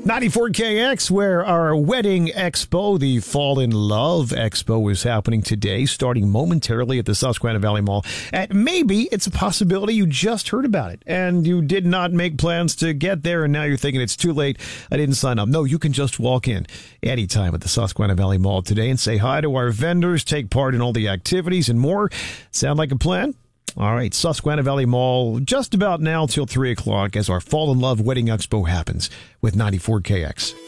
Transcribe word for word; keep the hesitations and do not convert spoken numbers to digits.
ninety-four K X, where our wedding expo, the Fall in Love Expo, is happening today, starting momentarily at the Susquehanna Valley Mall. And maybe it's a possibility you just heard about it and you did not make plans to get there, and now you're thinking it's too late. I didn't sign up. No, you can just walk in anytime at the Susquehanna Valley Mall today and say hi to our vendors, take part in all the activities and more. Sound like a plan? All right, Susquehanna Valley Mall, just about now till three o'clock as our Fall in Love Wedding Expo happens with ninety-four K X.